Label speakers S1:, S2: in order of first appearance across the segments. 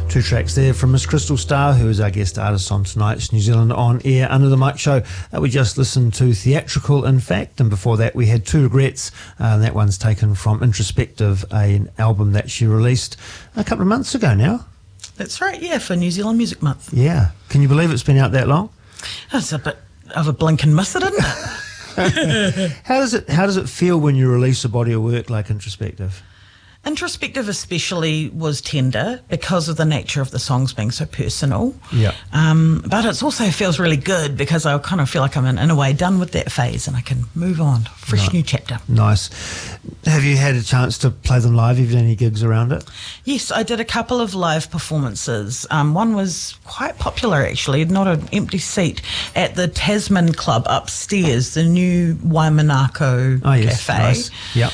S1: Two tracks there from Miss Crystal Starr, who is our guest artist on tonight's New Zealand On Air Under the Mic show. We just listened to Theatrical, in fact, and before that we had Two Regrets. That one's taken from Introspective, an album that she released a couple of months ago now.
S2: That's right, yeah, for New Zealand Music Month.
S1: Yeah. Can you believe it's been out that long?
S2: That's a bit of a blink and miss it, isn't it?
S1: How does it feel when you release a body of work like Introspective?
S2: Introspective especially was tender because of the nature of the songs being so personal.
S1: Yeah.
S2: But it also feels really good because I kind of feel like I'm in a way done with that phase and I can move on. Fresh new chapter.
S1: Nice. Have you had a chance to play them live? Have you done any gigs around it?
S2: Yes, I did a couple of live performances. One was quite popular actually, not an empty seat, at the Tasman Club upstairs, the new Waimanako Cafe.
S1: Nice. Yep.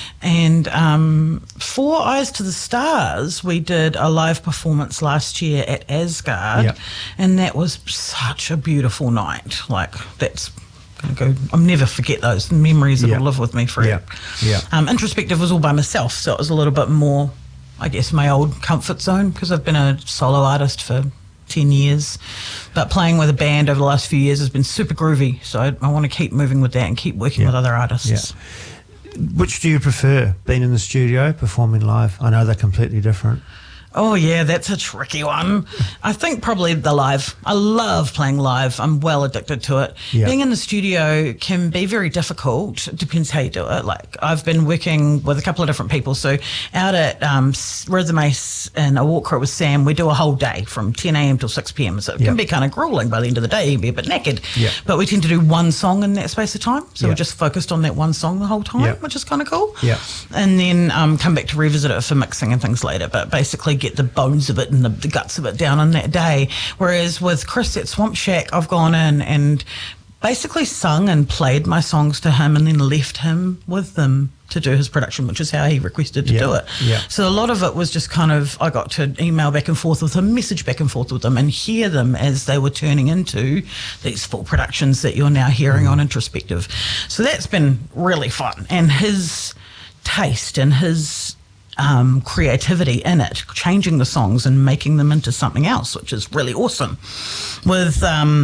S2: And for Eyes to the Stars, we did a live performance last year at Asgard,
S1: Yep.
S2: and that was such a beautiful night. Like, that's going to go, I'll never forget those memories that
S1: Yep.
S2: will live with me forever.
S1: Yeah.
S2: Introspective was all by myself, so it was a little bit more, I guess, my old comfort zone, because I've been a solo artist for 10 years, but playing with a band over the last few years has been super groovy, so I want to keep moving with that and keep working with other artists.
S1: Yeah. Which do you prefer, being in the studio, performing live? I know they're completely different.
S2: Oh, yeah, that's a tricky one. I think probably the live. I love playing live. I'm well addicted to it.
S1: Yeah.
S2: Being in the studio can be very difficult. It depends how you do it. Like, I've been working with a couple of different people. So out at Rhythm Ace and a walk crew with Sam, we do a whole day from 10 a.m. till 6 p.m. So it can be kind of grueling by the end of the day. You can be a bit knackered.
S1: Yeah.
S2: But we tend to do one song in that space of time. So we're just focused on that one song the whole time, which is kind of cool.
S1: Yeah.
S2: And then come back to revisit it for mixing and things later. But basically get the bones of it and the guts of it down on that day. Whereas with Chris at Swamp Shack, I've gone in and basically sung and played my songs to him and then left him with them to do his production, which is how he requested to do it.
S1: Yeah.
S2: So a lot of it was just kind of, I got to email back and forth with him, message back and forth with them, and hear them as they were turning into these full productions that you're now hearing on Introspective. So that's been really fun. And his taste and his creativity in it, changing the songs and making them into something else, which is really awesome. With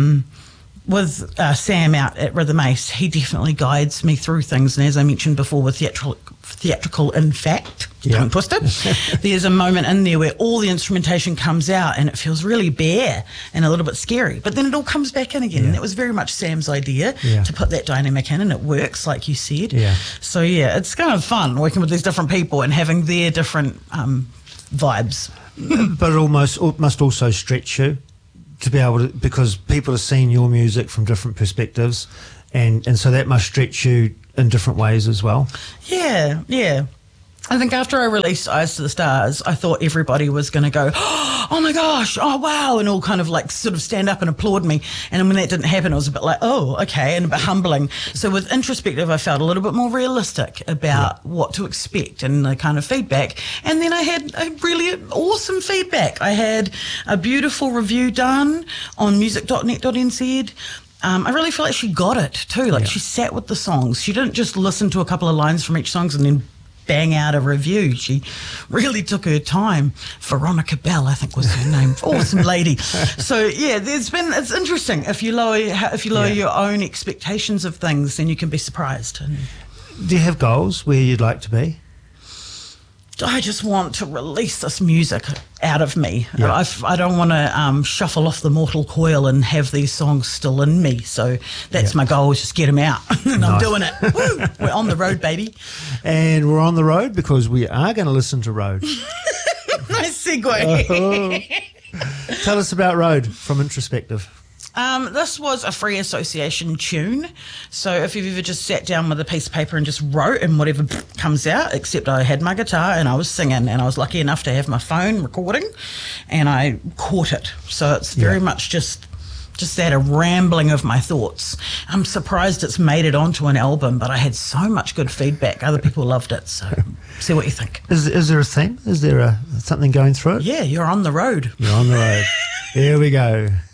S2: Sam out at Rhythm Ace, he definitely guides me through things. And as I mentioned before, with theatrical, in fact, tongue twister, there's a moment in there where all the instrumentation comes out and it feels really bare and a little bit scary. But then it all comes back in again. And that was very much Sam's idea to put that dynamic in, and it works, like you said. Yeah. So, yeah, it's kind of fun working with these different people and having their different vibes.
S1: But it must also stretch you to be able to, because people are seeing your music from different perspectives, and so that must stretch you in different ways as well. Yeah. I think after I released Eyes to the Stars, I thought everybody was going to go, oh my gosh, oh wow, and all kind of like sort of stand up and applaud me. And when that didn't happen, it was a bit like, oh, okay, and a bit humbling. So with Introspective, I felt a little bit more realistic about what to expect and the kind of feedback. And then I had a really awesome feedback. I had a beautiful review done on music.net.nz. I really feel like she got it too. Like she sat with the songs. She didn't just listen to a couple of lines from each song and then bang out a review. She really took her time. Veronica Bell, I think was her name. Awesome lady. So yeah, it's interesting. If you lower your own expectations of things, then you can be surprised. And do you have goals where you'd like to be?
S2: I just want to release this music out of me. I don't want to shuffle off the mortal coil and have these songs still in me. So that's my goal, is just get them out. And I'm doing it. Woo! We're on the road, baby.
S1: And we're on the road because we are going to listen to Road.
S2: Nice segue.
S1: Tell us about Road from Introspective.
S2: This was a free association tune. So if you've ever just sat down with a piece of paper and just wrote and whatever comes out, except I had my guitar and I was singing, and I was lucky enough to have my phone recording and I caught it. So it's very much just that, a rambling of my thoughts. I'm surprised it's made it onto an album, but I had so much good feedback. Other people loved it. So see what you think.
S1: Is there a theme? Is there something going through it?
S2: Yeah, you're on the road.
S1: You're on the road. Here we go.